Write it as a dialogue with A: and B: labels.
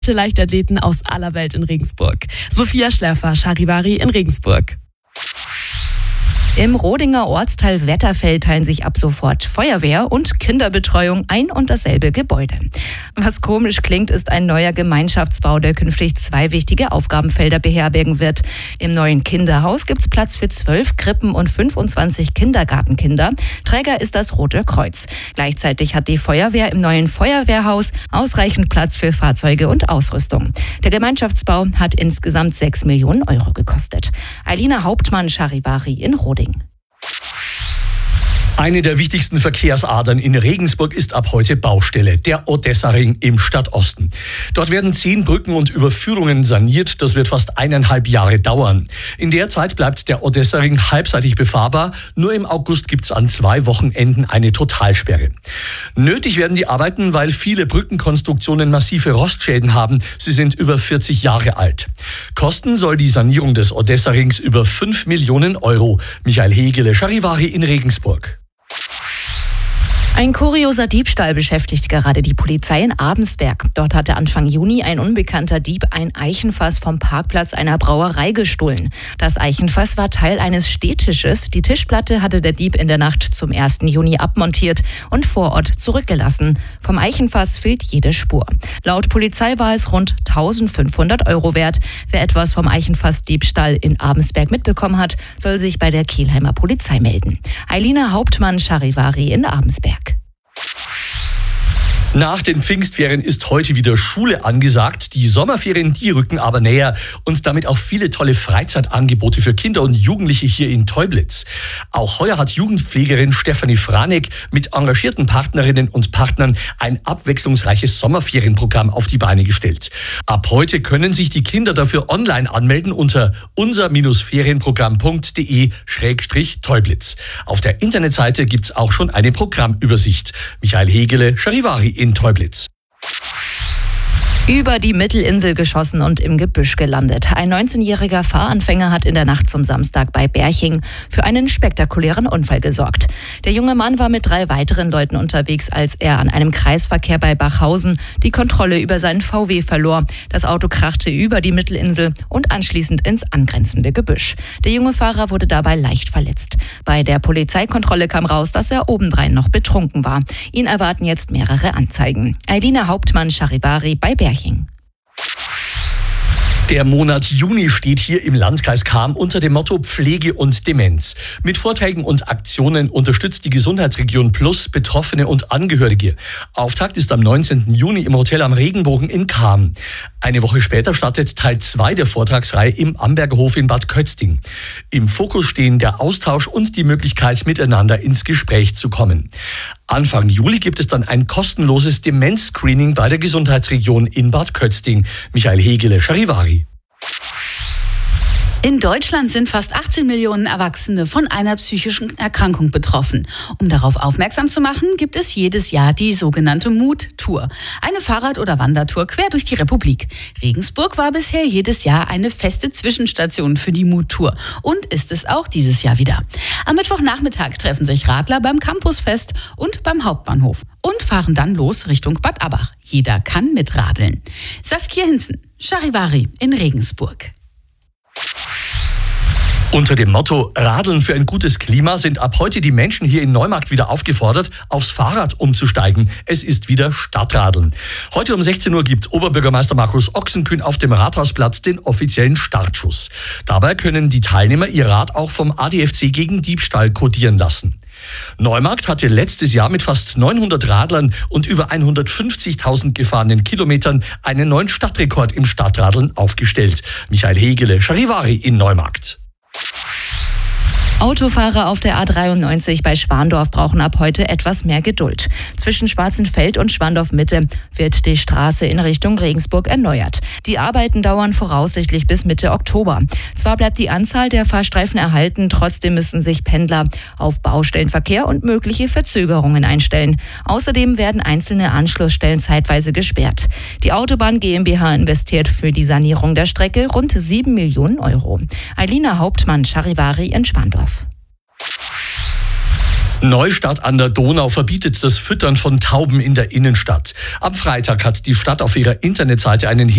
A: Leichtathleten aus aller Welt in Regensburg. Sophia Schläfer, Charivari in Regensburg.
B: Im Rodinger Ortsteil Wetterfeld teilen sich ab sofort Feuerwehr und Kinderbetreuung ein und dasselbe Gebäude. Was komisch klingt, ist ein neuer Gemeinschaftsbau, der künftig 2 wichtige Aufgabenfelder beherbergen wird. Im neuen Kinderhaus gibt's Platz für 12 Krippen und 25 Kindergartenkinder. Träger ist das Rote Kreuz. Gleichzeitig hat die Feuerwehr im neuen Feuerwehrhaus ausreichend Platz für Fahrzeuge und Ausrüstung. Der Gemeinschaftsbau hat insgesamt 6 Millionen Euro gekostet. Eilina Hauptmann, Charivari in Roding.
C: Eine der wichtigsten Verkehrsadern in Regensburg ist ab heute Baustelle, der Odessa-Ring im Stadtosten. Dort werden 10 Brücken und Überführungen saniert. Das wird fast 1,5 Jahre dauern. In der Zeit bleibt der Odessa-Ring halbseitig befahrbar. Nur im August gibt's an 2 Wochenenden eine Totalsperre. Nötig werden die Arbeiten, weil viele Brückenkonstruktionen massive Rostschäden haben. Sie sind über 40 Jahre alt. Kosten soll die Sanierung des Odessa-Rings über 5 Millionen Euro. Michael Hegele, Charivari in Regensburg.
B: Ein kurioser Diebstahl beschäftigt gerade die Polizei in Abensberg. Dort hatte Anfang Juni ein unbekannter Dieb ein Eichenfass vom Parkplatz einer Brauerei gestohlen. Das Eichenfass war Teil eines Stehtisches. Die Tischplatte hatte der Dieb in der Nacht zum 1. Juni abmontiert und vor Ort zurückgelassen. Vom Eichenfass fehlt jede Spur. Laut Polizei war es rund 1.500 Euro wert. Wer etwas vom Eichenfass-Diebstahl in Abensberg mitbekommen hat, soll sich bei der Kelheimer Polizei melden. Eilina Hauptmann, Charivari in Abensberg.
C: Nach den Pfingstferien ist heute wieder Schule angesagt. Die Sommerferien, die rücken aber näher und damit auch viele tolle Freizeitangebote für Kinder und Jugendliche hier in Teublitz. Auch heuer hat Jugendpflegerin Stefanie Franek mit engagierten Partnerinnen und Partnern ein abwechslungsreiches Sommerferienprogramm auf die Beine gestellt. Ab heute können sich die Kinder dafür online anmelden unter unser-ferienprogramm.de/Teublitz. Auf der Internetseite gibt's auch schon eine Programmübersicht. Michael Hegele, Charivari in Teublitz.
B: Über die Mittelinsel geschossen und im Gebüsch gelandet. Ein 19-jähriger Fahranfänger hat in der Nacht zum Samstag bei Berching für einen spektakulären Unfall gesorgt. Der junge Mann war mit 3 weiteren Leuten unterwegs, als er an einem Kreisverkehr bei Bachhausen die Kontrolle über seinen VW verlor. Das Auto krachte über die Mittelinsel und anschließend ins angrenzende Gebüsch. Der junge Fahrer wurde dabei leicht verletzt. Bei der Polizeikontrolle kam raus, dass er obendrein noch betrunken war. Ihn erwarten jetzt mehrere Anzeigen. Eilina Hauptmann, Charivari bei Berching.
C: Der Monat Juni steht hier im Landkreis Cham unter dem Motto Pflege und Demenz. Mit Vorträgen und Aktionen unterstützt die Gesundheitsregion Plus Betroffene und Angehörige. Auftakt ist am 19. Juni im Hotel am Regenbogen in Cham. Eine Woche später startet Teil 2 der Vortragsreihe im Amberger Hof in Bad Kötzting. Im Fokus stehen der Austausch und die Möglichkeit, miteinander ins Gespräch zu kommen. Anfang Juli gibt es dann ein kostenloses Demenz-Screening bei der Gesundheitsregion in Bad Kötzting. Michael Hegele, Charivari.
D: In Deutschland sind fast 18 Millionen Erwachsene von einer psychischen Erkrankung betroffen. Um darauf aufmerksam zu machen, gibt es jedes Jahr die sogenannte Mut-Tour. Eine Fahrrad- oder Wandertour quer durch die Republik. Regensburg war bisher jedes Jahr eine feste Zwischenstation für die Mut-Tour und ist es auch dieses Jahr wieder. Am Mittwochnachmittag treffen sich Radler beim Campusfest und beim Hauptbahnhof und fahren dann los Richtung Bad Abbach. Jeder kann mitradeln. Saskia Hinzen, Charivari in Regensburg.
C: Unter dem Motto Radeln für ein gutes Klima sind ab heute die Menschen hier in Neumarkt wieder aufgefordert, aufs Fahrrad umzusteigen. Es ist wieder Stadtradeln. Heute um 16 Uhr gibt Oberbürgermeister Markus Ochsenkühn auf dem Rathausplatz den offiziellen Startschuss. Dabei können die Teilnehmer ihr Rad auch vom ADFC gegen Diebstahl kodieren lassen. Neumarkt hatte letztes Jahr mit fast 900 Radlern und über 150.000 gefahrenen Kilometern einen neuen Stadtrekord im Stadtradeln aufgestellt. Michael Hegele, Charivari in Neumarkt.
B: Autofahrer auf der A93 bei Schwandorf brauchen ab heute etwas mehr Geduld. Zwischen Schwarzenfeld und Schwandorf-Mitte wird die Straße in Richtung Regensburg erneuert. Die Arbeiten dauern voraussichtlich bis Mitte Oktober. Zwar bleibt die Anzahl der Fahrstreifen erhalten, trotzdem müssen sich Pendler auf Baustellenverkehr und mögliche Verzögerungen einstellen. Außerdem werden einzelne Anschlussstellen zeitweise gesperrt. Die Autobahn GmbH investiert für die Sanierung der Strecke rund 7 Millionen Euro. Eilina Hauptmann, Charivari in Schwandorf.
C: Neustadt an der Donau verbietet das Füttern von Tauben in der Innenstadt. Am Freitag hat die Stadt auf ihrer Internetseite einen